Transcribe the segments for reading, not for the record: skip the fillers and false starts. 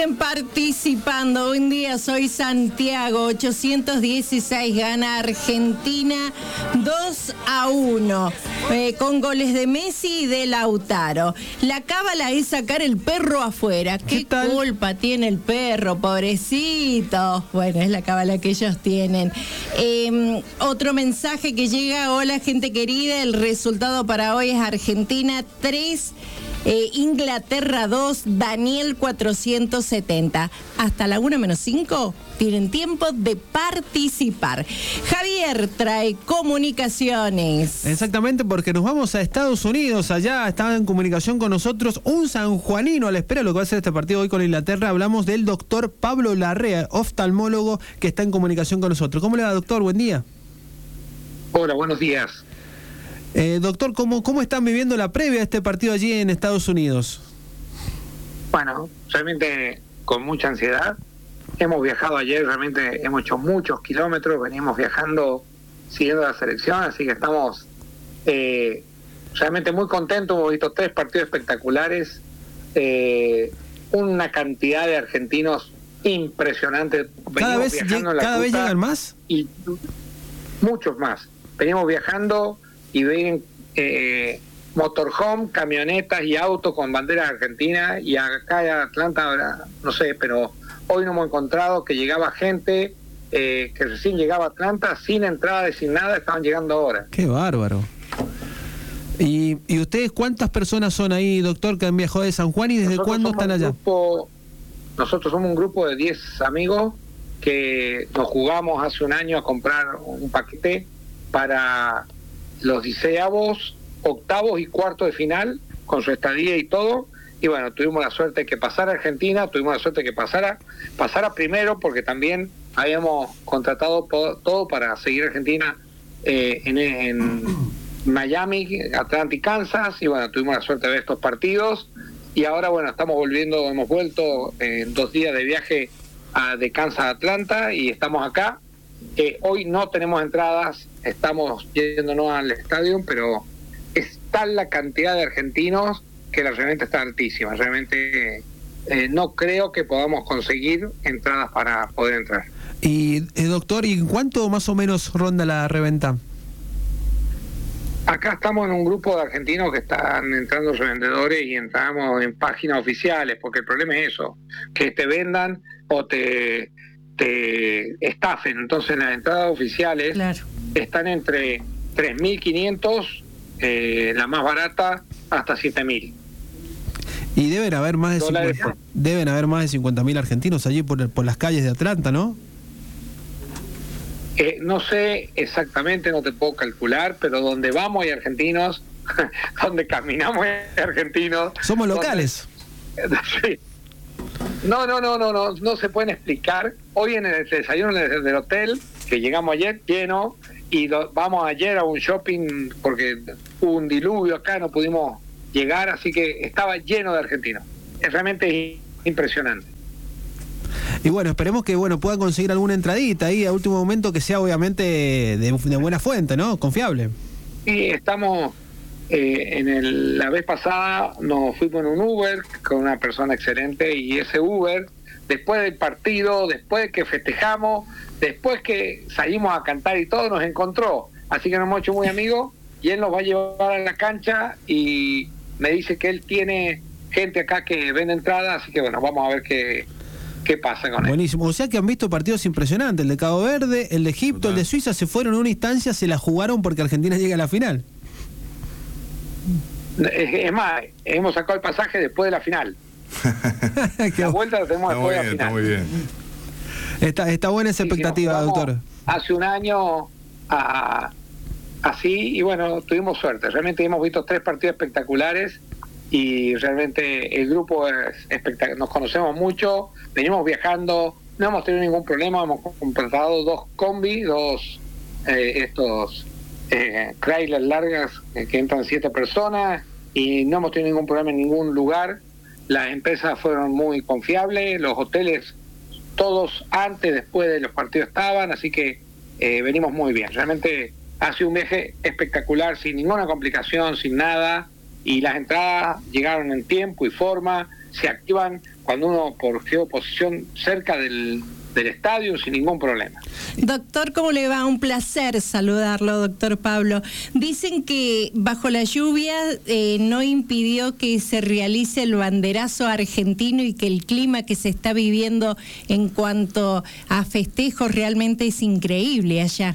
Participando, buen día, soy Santiago, 816, gana Argentina 2-1, con goles de Messi y de Lautaro. La cábala es sacar el perro afuera. ¿Qué culpa tiene el perro, pobrecito? Bueno, es la cábala que ellos tienen. Otro mensaje que llega: hola gente querida, el resultado para hoy es Argentina 3, Inglaterra 2, Daniel 470. Hasta la 1-5 tienen tiempo de participar. Javier trae comunicaciones. Exactamente, porque nos vamos a Estados Unidos. Allá está en comunicación con nosotros un sanjuanino a la espera de lo que va a ser este partido hoy con Inglaterra. Hablamos del doctor Pablo Larrea, oftalmólogo, que está en comunicación con nosotros. ¿Cómo le va, doctor? Buen día. Hola, buenos días. Doctor, ¿cómo están viviendo la previa de este partido allí en Estados Unidos? Bueno, realmente con mucha ansiedad. Hemos viajado ayer, realmente hemos hecho muchos kilómetros, venimos viajando siguiendo la selección, así que estamos realmente muy contentos. Hemos visto 3 partidos espectaculares, una cantidad de argentinos impresionante. ¿Cada vez llegan más? Y muchos más. Venimos viajando y ven motorhome, camionetas y autos con banderas argentinas, y acá en Atlanta ahora, no sé, pero hoy no hemos encontrado que llegaba gente que recién llegaba a Atlanta sin entrada y sin nada, estaban llegando ahora. ¡Qué bárbaro! ¿Y ustedes cuántas personas son ahí, doctor, que han viajado de San Juan, y desde cuándo están allá? Nosotros somos un grupo de 10 amigos que nos jugamos hace un año a comprar un paquete para los 16avos, octavos y cuartos de final, con su estadía y todo. Y bueno, tuvimos la suerte de que pasara Argentina, tuvimos la suerte de que pasara primero, porque también habíamos contratado todo para seguir Argentina en Miami, Atlanta y Kansas, y bueno, tuvimos la suerte de ver estos partidos. Y ahora, bueno, hemos vuelto en 2 días de viaje de Kansas a Atlanta, y estamos acá. Hoy no tenemos entradas, estamos yéndonos al estadio, pero es tal la cantidad de argentinos que la reventa está altísima. Realmente no creo que podamos conseguir entradas para poder entrar. Y doctor, ¿y cuánto más o menos ronda la reventa? Acá estamos en un grupo de argentinos que están entrando revendedores y entramos en páginas oficiales, porque el problema es eso, que te vendan o te estafen. Entonces las entradas oficiales están entre 3.500, la más barata, hasta 7.000. Y deben haber más de 50.000 argentinos allí por las calles de Atlanta, ¿no? No sé exactamente, no te puedo calcular, pero donde vamos hay argentinos, donde caminamos hay argentinos. Somos locales. Sí. No se pueden explicar. Hoy en el desayuno del hotel, que llegamos ayer, lleno, y vamos ayer a un shopping porque hubo un diluvio acá, no pudimos llegar, así que estaba lleno de argentinos. Es realmente impresionante. Y bueno, esperemos que puedan conseguir alguna entradita ahí a último momento, que sea obviamente de buena fuente, ¿no? Confiable. Sí, estamos... la vez pasada nos fuimos en un Uber con una persona excelente, y ese Uber, después del partido, después de que festejamos, después que salimos a cantar y todo, nos encontró. Así que nos hemos hecho muy amigos, y él nos va a llevar a la cancha y me dice que él tiene gente acá que vende entradas, así que bueno, vamos a ver qué pasa con él. Buenísimo, o sea que han visto partidos impresionantes, el de Cabo Verde, el de Egipto, el de Suiza, se fueron en una instancia, se la jugaron porque Argentina llega a la final. Es más, hemos sacado el pasaje después de la final. La vuelta la tenemos después de la final. Está muy bien. Está buena esa expectativa, doctor. Hace un año así, y bueno, tuvimos suerte. Realmente hemos visto 3 partidos espectaculares, y realmente el grupo es espectacular. Nos conocemos mucho, venimos viajando, no hemos tenido ningún problema. Hemos contratado 2 combi, trailers largas que entran 7 personas, y no hemos tenido ningún problema en ningún lugar. Las empresas fueron muy confiables, los hoteles todos antes, después de los partidos estaban, así que venimos muy bien. Realmente ha sido un viaje espectacular, sin ninguna complicación, sin nada, y las entradas llegaron en tiempo y forma, se activan cuando uno por geoposición cerca del estadio sin ningún problema. Doctor, ¿cómo le va? Un placer saludarlo, doctor Pablo. Dicen que bajo la lluvia no impidió que se realice el banderazo argentino y que el clima que se está viviendo en cuanto a festejos realmente es increíble allá.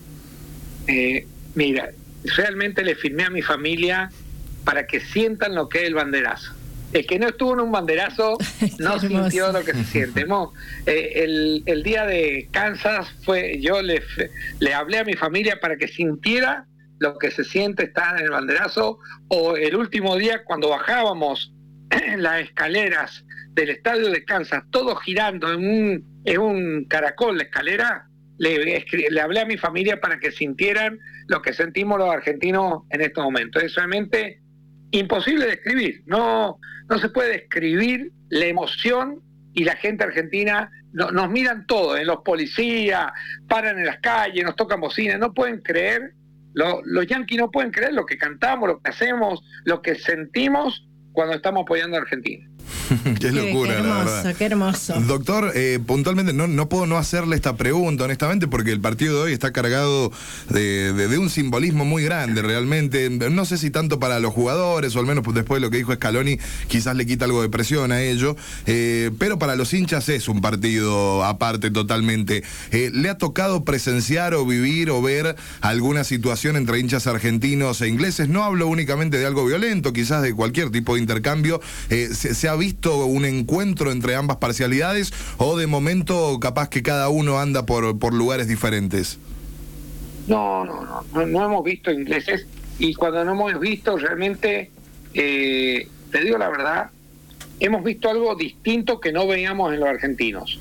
Mira, realmente le firmé a mi familia para que sientan lo que es el banderazo. El que no estuvo en un banderazo no sintió lo que se siente. El día de Kansas yo le hablé a mi familia para que sintiera lo que se siente estar en el banderazo, o el último día cuando bajábamos las escaleras del estadio de Kansas, todo girando en un caracol la escalera, le hablé a mi familia para que sintieran lo que sentimos los argentinos en estos momentos. Es realmente imposible de describir, no se puede describir la emoción, y la gente argentina nos miran todos, los policías paran en las calles, nos tocan bocinas, no pueden creer, los yanquis no pueden creer lo que cantamos, lo que hacemos, lo que sentimos cuando estamos apoyando a Argentina. Qué locura, qué hermoso, la verdad. Qué hermoso. Doctor, puntualmente no puedo no hacerle esta pregunta, honestamente, porque el partido de hoy está cargado de un simbolismo muy grande, realmente. No sé si tanto para los jugadores, o al menos después de lo que dijo Scaloni, quizás le quita algo de presión a ello, pero para los hinchas es un partido aparte totalmente. ¿Le ha tocado presenciar o vivir o ver alguna situación entre hinchas argentinos e ingleses? No hablo únicamente de algo violento, quizás de cualquier tipo de intercambio. ¿Se ha visto un encuentro entre ambas parcialidades, o de momento capaz que cada uno anda por lugares diferentes? No hemos visto ingleses, y cuando no hemos visto realmente, te digo la verdad, hemos visto algo distinto que no veíamos en los argentinos.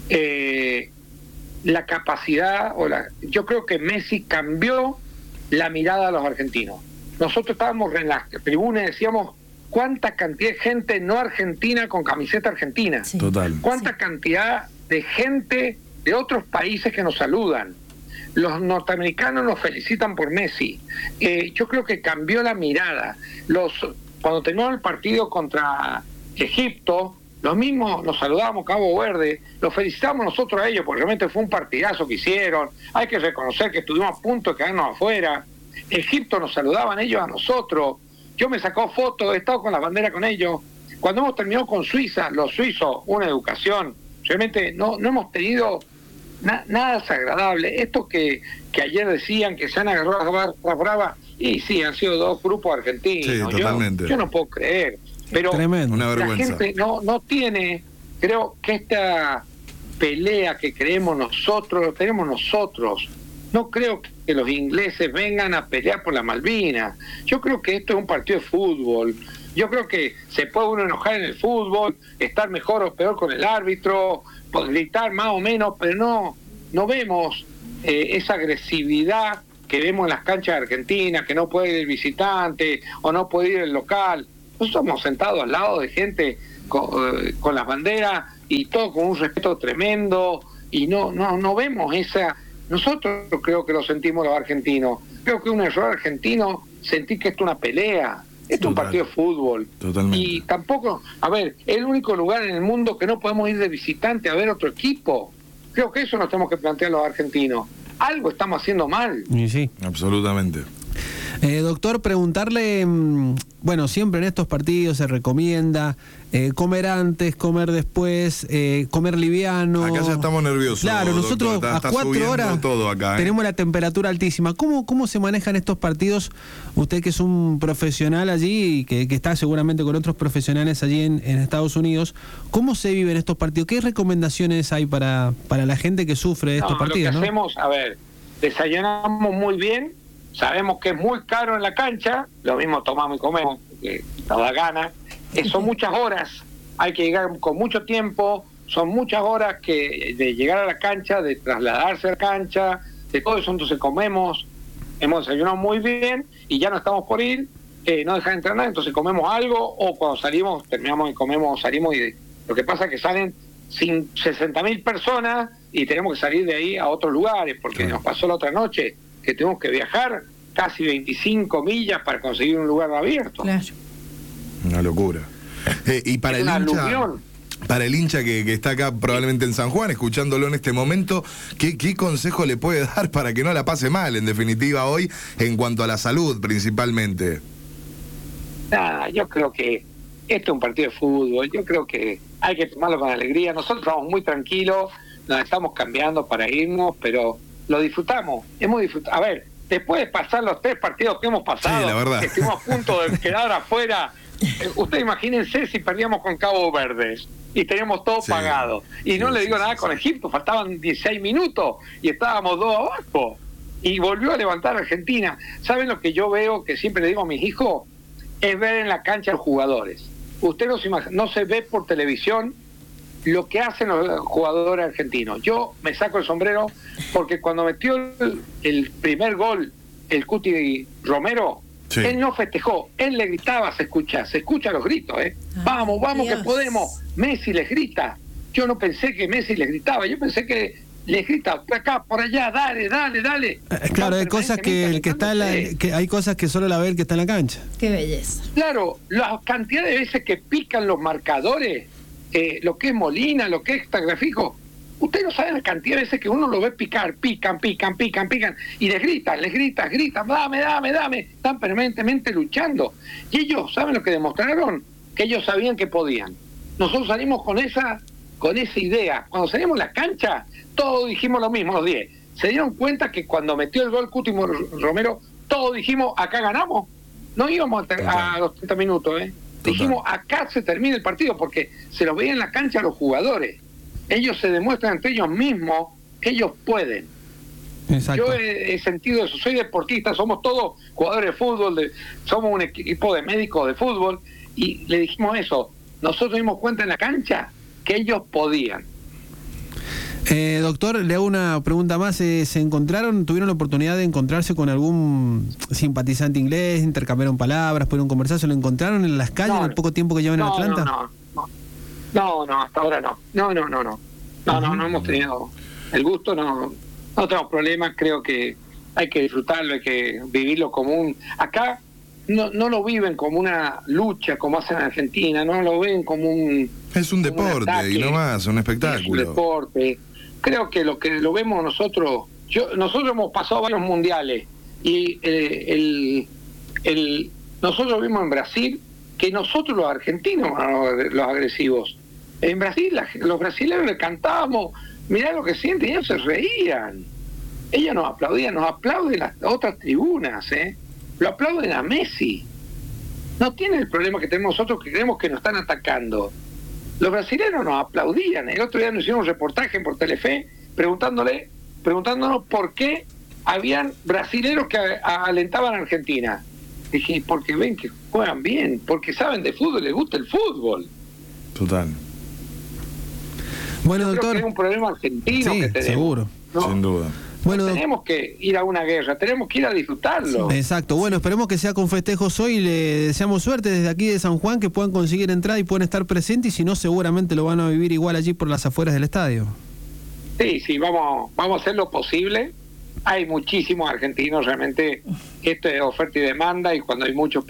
La capacidad, yo creo que Messi cambió la mirada a los argentinos. Nosotros estábamos en las tribunas y decíamos, ¿cuánta cantidad de gente no argentina con camiseta argentina? Sí. Total. ¿Cuánta cantidad de gente de otros países que nos saludan? Los norteamericanos nos felicitan por Messi. Yo creo que cambió la mirada. Cuando terminó el partido contra Egipto, los mismos nos saludamos, Cabo Verde, los felicitamos nosotros a ellos, porque realmente fue un partidazo que hicieron. Hay que reconocer que estuvimos a punto de quedarnos afuera. Egipto nos saludaban ellos a nosotros. Yo me sacó fotos, he estado con la bandera con ellos. Cuando hemos terminado con Suiza, los suizos, una educación. Realmente no hemos tenido nada desagradable. Esto que ayer decían que se han agarrado las bravas, y sí, han sido dos grupos argentinos. Sí, totalmente. Yo no puedo creer. Pero Tremendo. Una la vergüenza. gente no tiene, creo que esta pelea que creemos nosotros, lo tenemos nosotros. No creo que los ingleses vengan a pelear por la Malvinas. Yo creo que esto es un partido de fútbol. Yo creo que se puede uno enojar en el fútbol, estar mejor o peor con el árbitro, gritar más o menos, pero no vemos esa agresividad que vemos en las canchas argentinas, que no puede ir el visitante o no puede ir el local. Nosotros estamos sentados al lado de gente con las banderas y todo con un respeto tremendo, y no vemos esa... Nosotros creo que lo sentimos los argentinos. Creo que es un error argentino sentir que esto es una pelea. Esto es un partido de fútbol. Totalmente. Y tampoco, es el único lugar en el mundo que no podemos ir de visitante a ver otro equipo. Creo que eso nos tenemos que plantear los argentinos. Algo estamos haciendo mal. Y sí. Absolutamente. Doctor, preguntarle, bueno, siempre en estos partidos se recomienda comer antes, comer después, comer liviano. Acá ya estamos nerviosos. Claro, nosotros doctor, a 4 horas todo acá, tenemos la temperatura altísima. ¿Cómo se manejan estos partidos? Usted que es un profesional allí y que está seguramente con otros profesionales allí en Estados Unidos, ¿cómo se viven estos partidos? ¿Qué recomendaciones hay para la gente que sufre estos partidos? Lo que hacemos, desayunamos muy bien. Sabemos que es muy caro en la cancha, lo mismo tomamos y comemos, porque nos da gana. Son muchas horas, hay que llegar con mucho tiempo, son muchas horas de llegar a la cancha, de trasladarse a la cancha, de todo eso. Entonces hemos desayunado muy bien y ya no estamos por ir, no dejan entrar nada, entonces comemos algo, o cuando salimos, terminamos y comemos, salimos, y lo que pasa es que salen 60.000 personas y tenemos que salir de ahí a otros lugares, porque nos pasó la otra noche que tuvimos que viajar casi 25 millas para conseguir un lugar abierto. Claro. Una locura. Y para Es el una hincha, aluvión. para el hincha que está acá probablemente en San Juan, escuchándolo en este momento, ¿qué consejo le puede dar para que no la pase mal, en definitiva, hoy, en cuanto a la salud, principalmente? Nada, yo creo que esto es un partido de fútbol, yo creo que hay que tomarlo con alegría. Nosotros vamos muy tranquilos, nos estamos cambiando para irnos, pero lo disfrutamos, A ver, después de pasar los 3 partidos que hemos pasado, sí, la verdad, que estuvimos a punto de quedar afuera, ustedes imagínense si perdíamos con Cabo Verde y teníamos todo pagado. Y no le digo nada con Egipto, faltaban 16 minutos y estábamos 2 abajo. Y volvió a levantar Argentina. ¿Saben lo que yo veo, que siempre le digo a mis hijos? Es ver en la cancha a los jugadores. Usted no se ve por televisión lo que hacen los jugadores argentinos. Yo me saco el sombrero porque cuando metió el primer gol el Cuti Romero, sí, él no festejó, él le gritaba, se escucha los gritos, vamos, Dios, que podemos. Messi les grita. Yo no pensé que Messi les gritaba, yo pensé que les grita por acá, por allá, dale. Claro, hay cosas que el que está que hay cosas que solo la ve el que está en la cancha. Qué belleza. Claro, la cantidad de veces que pican los marcadores, lo que es Molina, lo que es Tagliafico, ustedes no saben la cantidad de veces que uno lo ve pican, y les gritan, dame, están permanentemente luchando. Y ellos, ¿saben lo que demostraron? Que ellos sabían que podían. Nosotros salimos con esa idea. Cuando salimos a la cancha, todos dijimos lo mismo, los 10. Se dieron cuenta que cuando metió el gol Cuti Romero, todos dijimos, acá ganamos. No íbamos a los 30 minutos, Dijimos, acá se termina el partido, porque se los veía en la cancha a los jugadores. Ellos se demuestran ante ellos mismos que ellos pueden. Exacto. Yo he sentido eso, soy deportista, somos todos jugadores de fútbol, somos un equipo de médicos de fútbol, y le dijimos eso, nosotros dimos cuenta en la cancha que ellos podían. Doctor, le hago una pregunta más. ¿Tuvieron la oportunidad de encontrarse con algún simpatizante inglés? ¿Intercambiaron palabras? ¿Pudieron conversar? ¿Se lo encontraron en las calles en el poco tiempo que llevan en Atlanta? No, hasta ahora no. No hemos tenido el gusto, no tenemos problemas. Creo que hay que disfrutarlo, hay que vivirlo como acá no lo viven como una lucha como hacen en Argentina, no lo ven como es un deporte y no más, un espectáculo. Es un deporte. Creo que lo vemos nosotros hemos pasado varios mundiales y nosotros vimos en Brasil que nosotros los argentinos los agresivos. En Brasil los brasileños le cantábamos, mirá lo que sienten, y ellos se reían. Ellos nos aplaudían, nos aplauden las otras tribunas, lo aplauden a Messi. No tienen el problema que tenemos nosotros, que creemos que nos están atacando. Los brasileños nos aplaudían. El otro día nos hicieron un reportaje por Telefe preguntándonos por qué habían brasileños que alentaban a Argentina. Dije, porque ven que juegan bien, porque saben de fútbol, les gusta el fútbol. Total. Bueno, yo doctor. creo que es un problema argentino que tenemos. Seguro. ¿No? Sin duda. Bueno, no tenemos que ir a una guerra, tenemos que ir a disfrutarlo. Exacto, bueno, esperemos que sea con festejos hoy y le deseamos suerte desde aquí de San Juan, que puedan conseguir entrada y puedan estar presentes, y si no, seguramente lo van a vivir igual allí por las afueras del estadio. Sí, vamos a hacer lo posible. Hay muchísimos argentinos, realmente esto es oferta y demanda, y cuando hay muchos